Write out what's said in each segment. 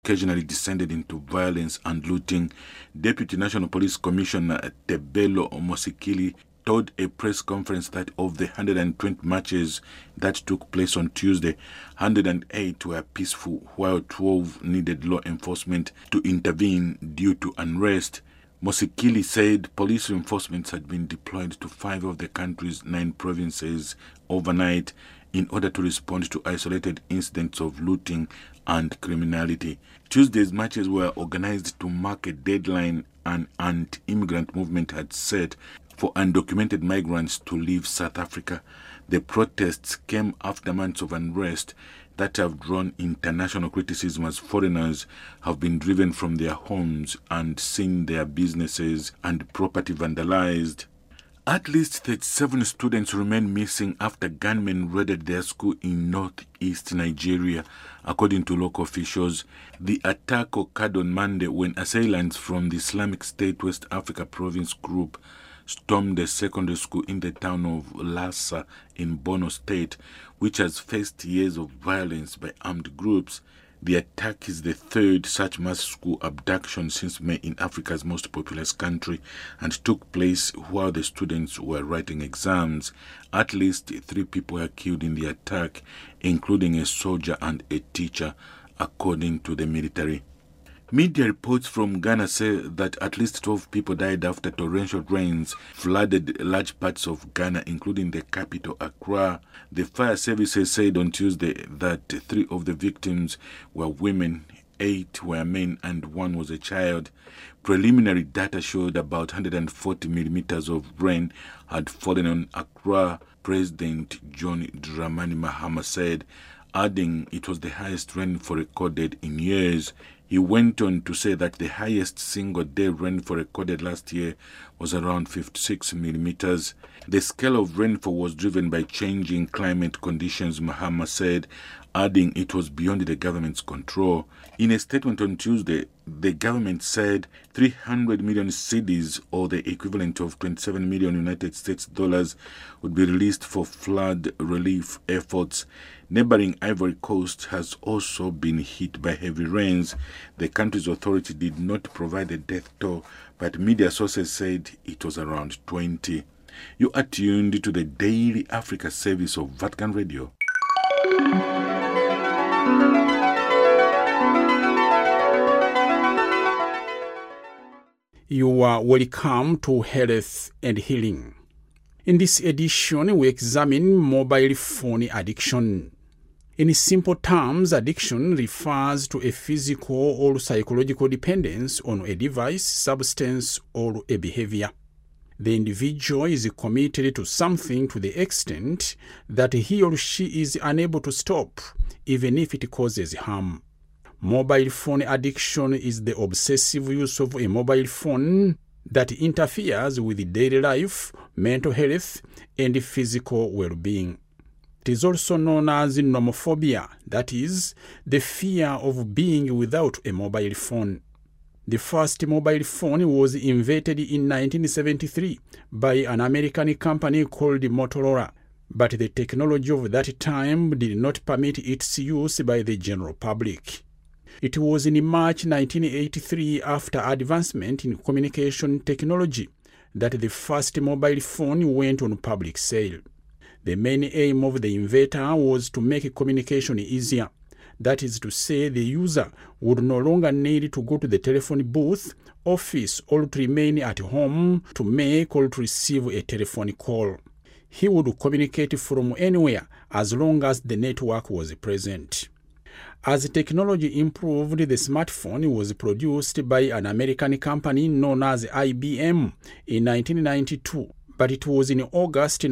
occasionally descended into violence and looting. Deputy National Police Commissioner Tebelo Mosikili told a press conference that of the 120 marches that took place on Tuesday, 108 were peaceful, while 12 needed law enforcement to intervene due to unrest. Mosikili said police reinforcements had been deployed to 5 of the country's 9 provinces overnight in order to respond to isolated incidents of looting and criminality. Tuesday's marches were organized to mark a deadline an anti-immigrant movement had set for undocumented migrants to leave South Africa. The protests came after months of unrest that have drawn international criticism as foreigners have been driven from their homes and seen their businesses and property vandalized. At least 37 students remain missing after gunmen raided their school in northeast Nigeria, according to local officials. The attack occurred on Monday when assailants from the Islamic State West Africa Province group stormed a secondary school in the town of Lassa in Borno State, which has faced years of violence by armed groups. The attack is the third such mass school abduction since May in Africa's most populous country and took place while the students were writing exams. At least 3 people were killed in the attack, including a soldier and a teacher, according to the military. Media reports from Ghana say that at least 12 people died after torrential rains flooded large parts of Ghana, including the capital, Accra. The fire services said on Tuesday that 3 of the victims were women, 8 were men, and 1 was a child. Preliminary data showed about 140 millimeters of rain had fallen on Accra, President John Dramani Mahama said, adding it was the highest rainfall recorded in years. He went on to say that the highest single-day rainfall recorded last year was around 56 millimeters. The scale of rainfall was driven by changing climate conditions, Mahama said, adding it was beyond the government's control. In a statement on Tuesday, the government said 300 million cedis, or the equivalent of 27 million United States dollars, would be released for flood relief efforts. Neighboring Ivory Coast has also been hit by heavy rains. The country's authority did not provide a death toll, but media sources said it was around 20. You are tuned to the Daily Africa service of Vatican Radio. You are welcome to Health and Healing. In this edition, we examine mobile phone addiction. In simple terms, addiction refers to a physical or psychological dependence on a device, substance, or a behavior. The individual is committed to something to the extent that he or she is unable to stop, even if it causes harm. Mobile phone addiction is the obsessive use of a mobile phone that interferes with daily life, mental health, and physical well-being. It is also known as nomophobia, that is, the fear of being without a mobile phone. The first mobile phone was invented in 1973 by an American company called Motorola, but the technology of that time did not permit its use by the general public. It was in March 1983, after advancement in communication technology, that the first mobile phone went on public sale. The main aim of the inventor was to make communication easier. That is to say, the user would no longer need to go to the telephone booth, office, or to remain at home to make or to receive a telephone call. He would communicate from anywhere as long as the network was present. As technology improved, the smartphone was produced by an American company known as IBM in 1992, but it was in August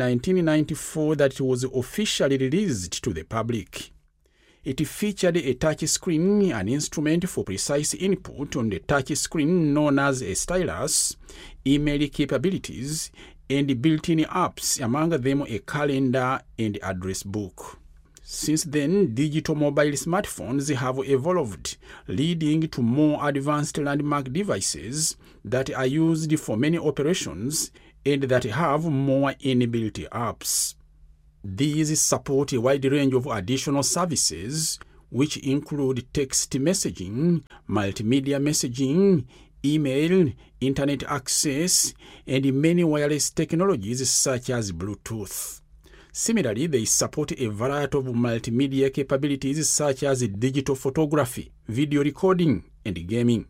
1994 that it was officially released to the public. It featured a touch screen, an instrument for precise input on the touch screen known as a stylus, email capabilities, and built-in apps, among them a calendar and address book. Since then, digital mobile smartphones have evolved, leading to more advanced landmark devices that are used for many operations and that have more inbuilt apps. These support a wide range of additional services, which include text messaging, multimedia messaging, email, internet access, and many wireless technologies such as Bluetooth. Similarly, they support a variety of multimedia capabilities such as digital photography, video recording, and gaming.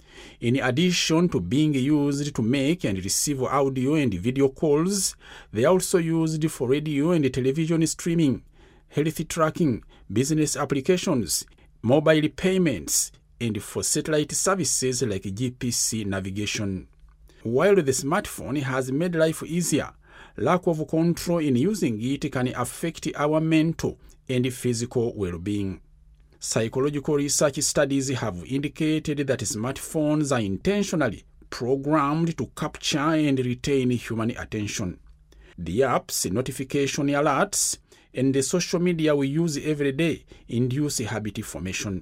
In addition to being used to make and receive audio and video calls, they are also used for radio and television streaming, health tracking, business applications, mobile payments, and for satellite services like GPS navigation. While the smartphone has made life easier, lack of control in using it can affect our mental and physical well-being. Psychological research studies have indicated that smartphones are intentionally programmed to capture and retain human attention. The apps, notification alerts, and the social media we use every day induce habit formation.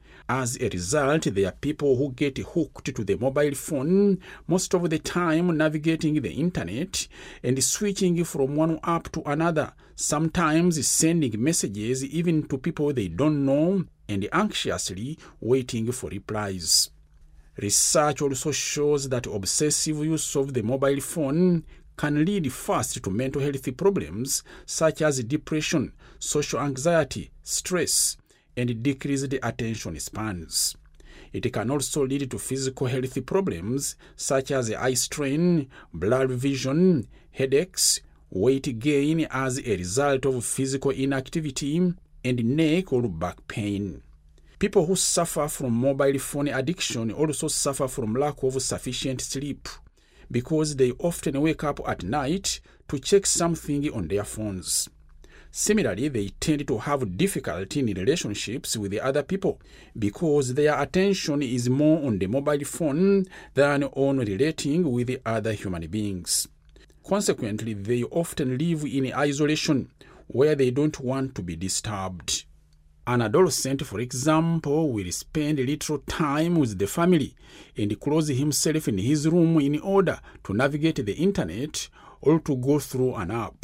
As a result, there are people who get hooked to the mobile phone most of the time, navigating the internet and switching from one app to another, sometimes sending messages even to people they don't know and anxiously waiting for replies. Research also shows that obsessive use of the mobile phone can lead first to mental health problems such as depression, social anxiety, stress, and decreased attention spans. It can also lead to physical health problems such as eye strain, blurred vision, headaches, weight gain as a result of physical inactivity, and neck or back pain. People who suffer from mobile phone addiction also suffer from lack of sufficient sleep because they often wake up at night to check something on their phones. Similarly, they tend to have difficulty in relationships with other people because their attention is more on the mobile phone than on relating with other human beings. Consequently, they often live in isolation where they don't want to be disturbed. An adolescent, for example, will spend little time with the family and close himself in his room in order to navigate the internet or to go through an app.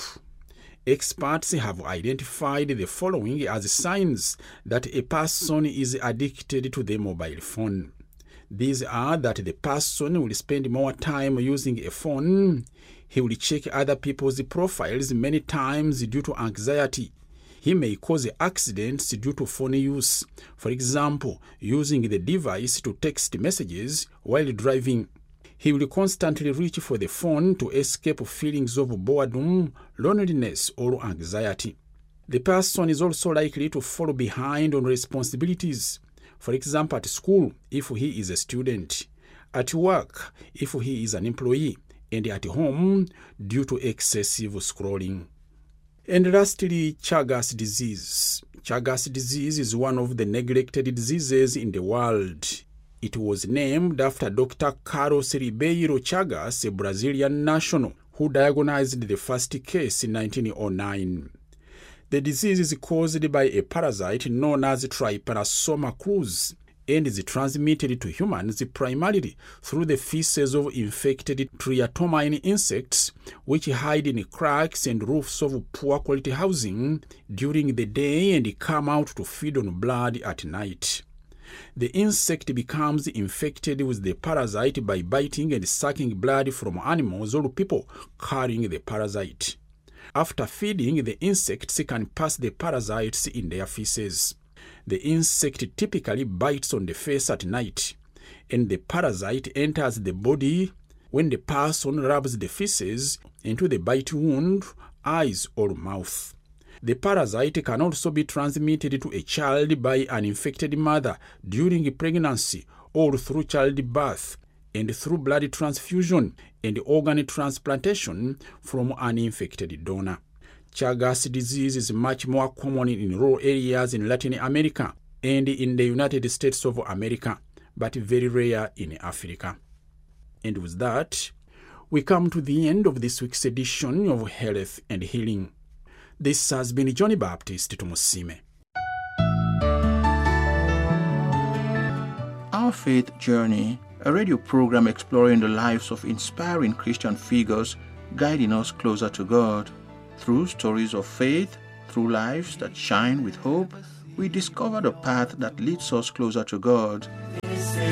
Experts have identified the following as signs that a person is addicted to the mobile phone. These are that the person will spend more time using a phone, he will check other people's profiles many times due to anxiety, he may cause accidents due to phone use, for example, using the device to text messages while driving. He will constantly reach for the phone to escape feelings of boredom, loneliness, or anxiety. The person is also likely to fall behind on responsibilities, for example, at school if he is a student, at work if he is an employee, and at home due to excessive scrolling. And lastly, Chagas disease. Chagas disease is one of the neglected diseases in the world. It was named after Dr. Carlos Ribeiro Chagas, a Brazilian national who diagnosed the first case in 1909. The disease is caused by a parasite known as Trypanosoma cruzi and is transmitted to humans primarily through the feces of infected triatomine insects, which hide in cracks and roofs of poor quality housing during the day and come out to feed on blood at night. The insect becomes infected with the parasite by biting and sucking blood from animals or people carrying the parasite. After feeding, the insects can pass the parasites in their feces. The insect typically bites on the face at night, and the parasite enters the body when the person rubs the feces into the bite wound, eyes, or mouth. The parasite can also be transmitted to a child by an infected mother during pregnancy or through childbirth, and through blood transfusion and organ transplantation from an infected donor. Chagas disease is much more common in rural areas in Latin America and in the United States of America, but very rare in Africa. And with that, we come to the end of this week's edition of Health and Healing. This has been Johnny Baptist Tumusime. Our Faith Journey, a radio program exploring the lives of inspiring Christian figures guiding us closer to God. Through stories of faith, through lives that shine with hope, we discover the path that leads us closer to God.